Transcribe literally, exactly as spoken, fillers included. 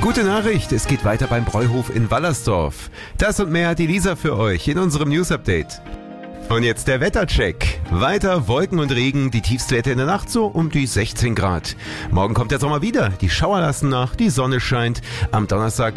Gute Nachricht, es geht weiter beim Bräuhof in Wallersdorf. Das und mehr hat die Lisa für euch in unserem News-Update. Und jetzt der Wettercheck. Weiter Wolken und Regen, die Tiefstwerte in der Nacht so um die sechzehn Grad. Morgen kommt der Sommer wieder, die Schauer lassen nach, die Sonne scheint. Am Donnerstag